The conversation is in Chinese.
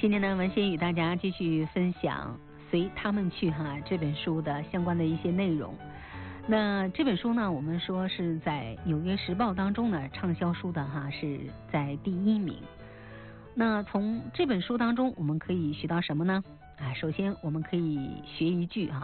今天呢，文心与大家继续分享随他们去这本书的相关的一些内容。那这本书呢，我们说是在纽约时报当中呢畅销书的是在第1名。那从这本书当中我们可以学到什么呢？首先我们可以学一句